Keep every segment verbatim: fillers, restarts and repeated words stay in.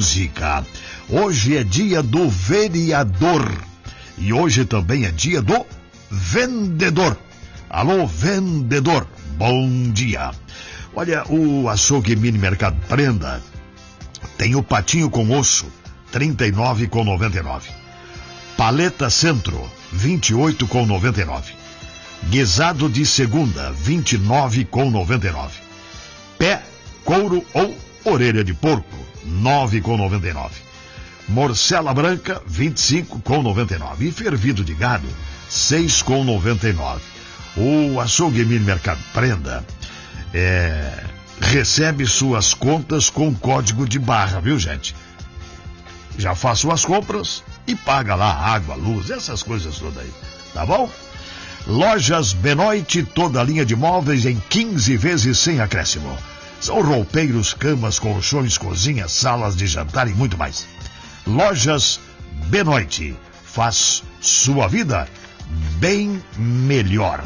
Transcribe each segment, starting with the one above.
música. Hoje é dia do vereador e hoje também é dia do vendedor. Alô, vendedor, bom dia. Olha, o açougue Mini Mercado Prenda tem o patinho com osso, trinta e nove reais e noventa e nove centavos. Paleta Centro, vinte e oito reais e noventa e nove centavos. Guisado de segunda, vinte e nove reais e noventa e nove centavos. Pé, couro ou orelha de porco, nove reais e noventa e nove centavos. Morcela branca, vinte e cinco reais e noventa e nove centavos. E fervido de gado, seis reais e noventa e nove centavos. O açougue Mini Mercado Prenda é, recebe suas contas com código de barra, viu, gente? Já faz suas compras e paga lá água, luz, essas coisas todas aí, tá bom? Lojas Benoit, toda a linha de móveis em quinze vezes sem acréscimo. São roupeiros, camas, colchões, cozinhas, salas de jantar e muito mais. Lojas Benoit, faz sua vida bem melhor.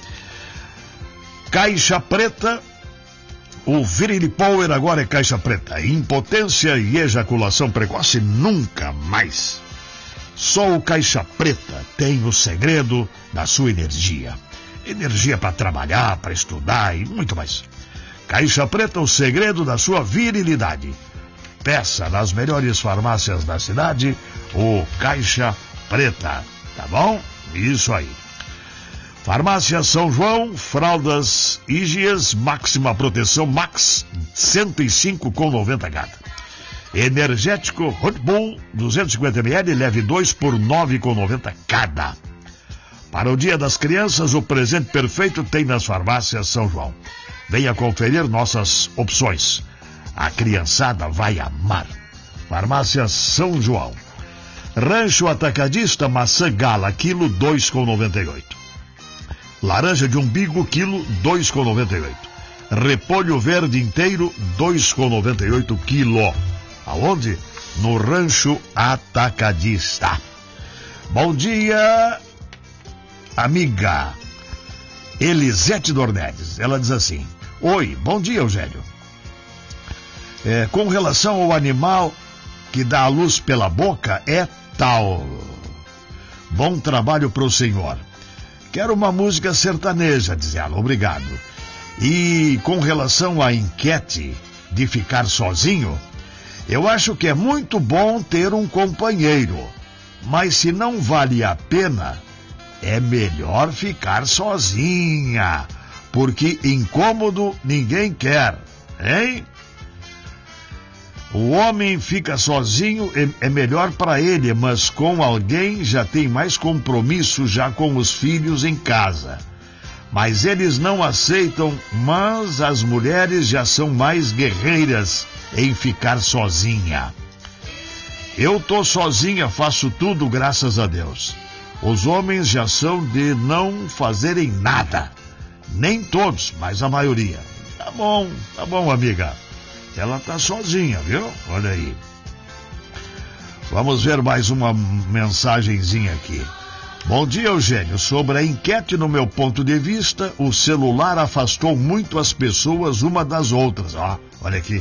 Caixa Preta, o Virility Power agora é Caixa Preta. Impotência e ejaculação precoce nunca mais. Só o Caixa Preta tem o segredo da sua energia. Energia para trabalhar, para estudar e muito mais. Caixa Preta, o segredo da sua virilidade. Peça nas melhores farmácias da cidade o Caixa Preta, tá bom? Isso aí. Farmácia São João, fraldas Ígias, máxima proteção, Max, cento e cinco reais e noventa centavos. Energético Red Bull, duzentos e cinquenta mililitros, leve dois por nove reais e noventa centavos cada. Para o Dia das Crianças, o presente perfeito tem nas farmácias São João. Venha conferir nossas opções. A criançada vai amar. Farmácia São João. Rancho Atacadista, maçã gala, quilo, dois reais e noventa e oito centavos. Laranja de umbigo, quilo, dois reais e noventa e oito centavos. Repolho verde inteiro, dois reais e noventa e oito centavos quilo. Aonde? No Rancho Atacadista. Bom dia, amiga Elisete Dornelles. Ela diz assim: oi, bom dia, Eugênio. É, com relação ao animal que dá a luz pela boca, é tal. Bom trabalho pro senhor. Quero uma música sertaneja, diz ela, obrigado. E com relação à enquete de ficar sozinho, eu acho que é muito bom ter um companheiro, mas se não vale a pena, é melhor ficar sozinha, porque incômodo ninguém quer, hein? O homem fica sozinho, é, é melhor para ele, mas com alguém já tem mais compromisso já com os filhos em casa. Mas eles não aceitam, mas as mulheres já são mais guerreiras em ficar sozinha. Eu tô sozinha, faço tudo graças a Deus. Os homens já são de não fazerem nada. Nem todos, mas a maioria. Tá bom, tá bom, amiga. Ela tá sozinha, viu? Olha aí. Vamos ver mais uma mensagenzinha aqui. Bom dia, Eugênio. Sobre a enquete, no meu ponto de vista, o celular afastou muito as pessoas uma das outras. Ó, olha aqui.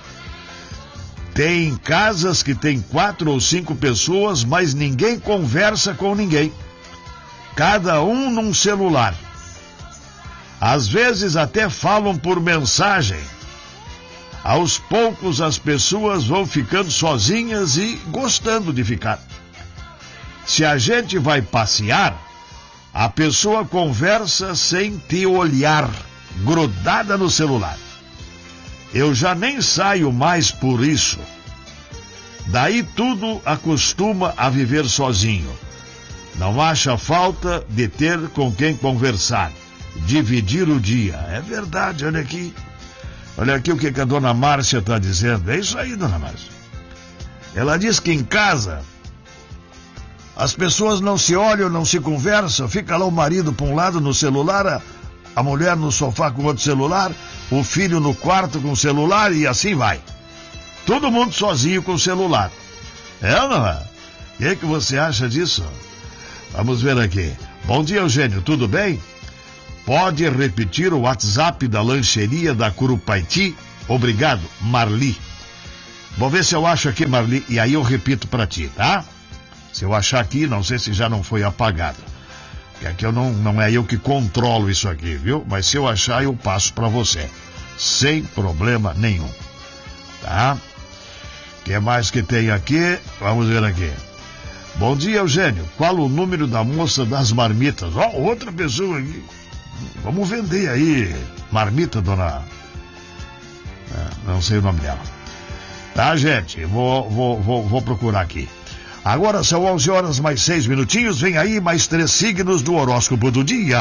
Tem casas que tem quatro ou cinco pessoas, mas ninguém conversa com ninguém. Cada um num celular. Às vezes até falam por mensagem. Aos poucos as pessoas vão ficando sozinhas e gostando de ficar. Se a gente vai passear, a pessoa conversa sem te olhar, grudada no celular. Eu já nem saio mais por isso. Daí tudo acostuma a viver sozinho. Não acha falta de ter com quem conversar, dividir o dia. É verdade, olha aqui. Olha aqui o que a dona Márcia está dizendo. É isso aí, dona Márcia. Ela diz que em casa as pessoas não se olham, não se conversam. Fica lá o marido para um lado no celular, a, a mulher no sofá com outro celular, o filho no quarto com o celular e assim vai. Todo mundo sozinho com o celular. É ou não é? O que, é que você acha disso? Vamos ver aqui. Bom dia, Eugênio, tudo bem? Pode repetir o WhatsApp da lancheria da Curupaiti? Obrigado, Marli. Vou ver se eu acho aqui, Marli, e aí eu repito pra ti, tá? Se eu achar aqui, não sei se já não foi apagado. Porque aqui eu não, não é eu que controlo isso aqui, viu? Mas se eu achar, eu passo pra você. Sem problema nenhum. Tá? O que mais que tem aqui? Vamos ver aqui. Bom dia, Eugênio. Qual o número da moça das marmitas? Ó, oh, outra pessoa aqui. Vamos vender aí. Marmita, dona... É, não sei o nome dela. Tá, gente? Vou, vou, vou, vou procurar aqui. Agora são onze horas mais seis minutinhos. Vem aí mais três signos do horóscopo do dia.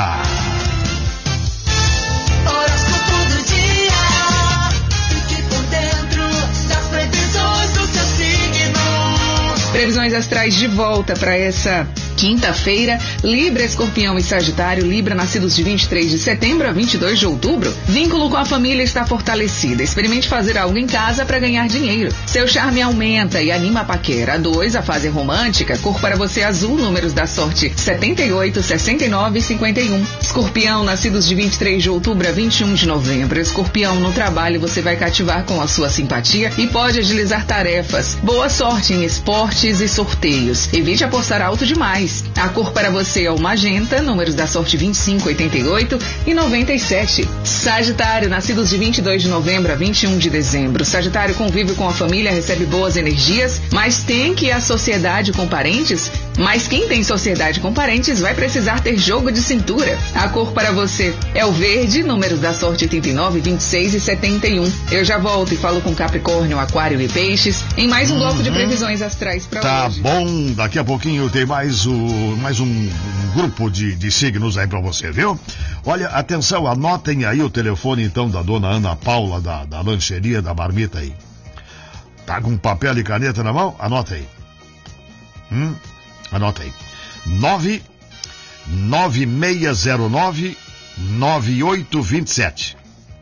Horóscopo do dia. Fique por dentro das previsões do seu signo. Previsões astrais de volta para essa quinta-feira. Libra, Escorpião e Sagitário. Libra, nascidos de vinte e três de setembro a vinte e dois de outubro. Vínculo com a família está fortalecida. Experimente fazer algo em casa para ganhar dinheiro. Seu charme aumenta e anima a paquera. dois, a fase romântica. Cor para você azul. Números da sorte setenta e oito, sessenta e nove e cinquenta e um. Escorpião, nascidos de vinte e três de outubro a vinte e um de novembro. Escorpião, no trabalho você vai cativar com a sua simpatia e pode agilizar tarefas. Boa sorte em esportes e sorteios. Evite apostar alto demais. A cor para você é o magenta, números da sorte vinte e cinco, oitenta e oito e noventa e sete. Sagitário, nascidos de vinte e dois de novembro a vinte e um de dezembro. Sagitário convive com a família, recebe boas energias, mas tem que ir à sociedade com parentes? Mas quem tem sociedade com parentes vai precisar ter jogo de cintura. A cor para você é o verde, números da sorte oitenta e nove, vinte e seis e setenta e um. Eu já volto e falo com Capricórnio, Aquário e Peixes em mais um uhum. bloco de previsões astrais para tá hoje. Tá bom, daqui a pouquinho tem mais, o, mais um, um grupo de, de signos aí para você, viu? Olha, atenção, anotem aí o telefone então da dona Ana Paula da, da lancheria da Marmita aí. Tá com papel e caneta na mão? Anota aí. Hum? Anota aí. nove nove seis zero nove nove oito dois sete.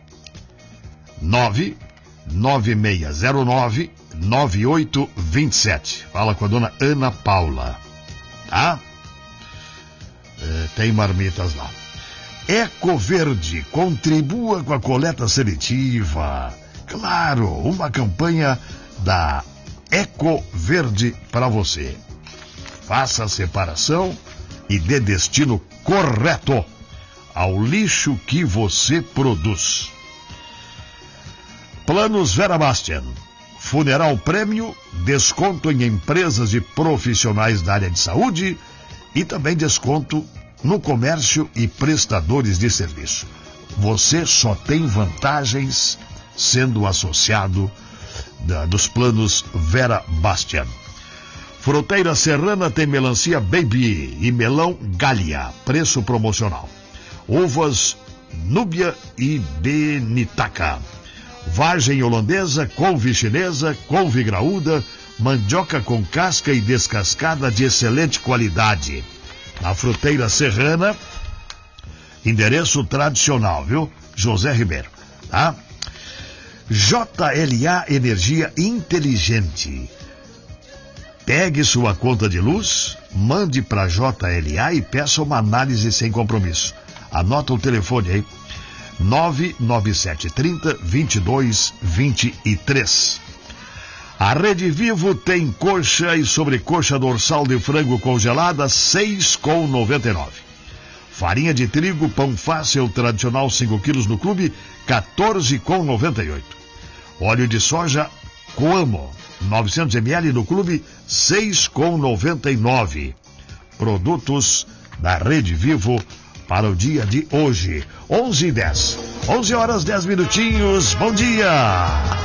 nove nove seis zero nove nove oito dois sete. Fala com a dona Ana Paula. Tá? É, tem marmitas lá. Ecoverde, contribua com a coleta seletiva. Claro, uma campanha da Ecoverde para você. Faça a separação e dê destino correto ao lixo que você produz. Planos Vera Bastian. Funeral Prêmio, desconto em empresas e profissionais da área de saúde e também desconto no comércio e prestadores de serviço. Você só tem vantagens sendo associado da, dos planos Vera Bastian. Fruteira Serrana tem melancia Baby e melão Gália, preço promocional. Uvas Núbia e Benitaca. Vagem holandesa, couve chinesa, couve graúda, mandioca com casca e descascada de excelente qualidade. Na Fruteira Serrana, endereço tradicional, viu? José Ribeiro, tá? J L A Energia Inteligente. Pegue sua conta de luz, mande para J L A e peça uma análise sem compromisso. Anota o telefone aí. nove nove sete três zero, dois dois dois três. A Rede Vivo tem coxa e sobrecoxa dorsal de frango congelada seis reais e noventa e nove centavos. Farinha de trigo, pão fácil tradicional cinco quilos no clube, quatorze reais e noventa e oito centavos. Óleo de soja Coamo, novecentos mililitros no clube, seis reais e noventa e nove centavos. Produtos da Rede Vivo para o dia de hoje. onze e dez. onze horas, dez minutinhos. Bom dia!